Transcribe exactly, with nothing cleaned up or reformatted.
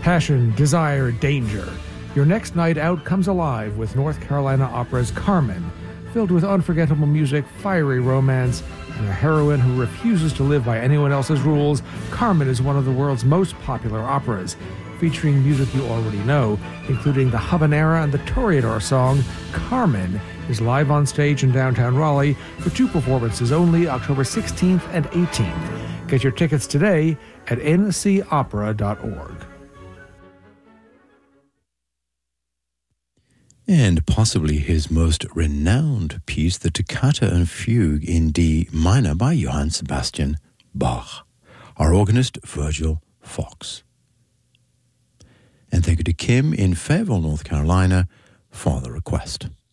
Passion, desire, danger. Your next night out comes alive with North Carolina Opera's Carmen, filled with unforgettable music, fiery romance, and a heroine who refuses to live by anyone else's rules. Carmen is one of the world's most popular operas, featuring music you already know, including the habanera and the toreador song. Carmen is live on stage in downtown Raleigh for two performances only, October sixteenth and eighteenth. Get your tickets today at n c opera dot org. And possibly his most renowned piece, the Toccata and Fugue in D minor by Johann Sebastian Bach. Our organist, Virgil Fox. And thank you to Kim in Fayetteville, North Carolina, for the request.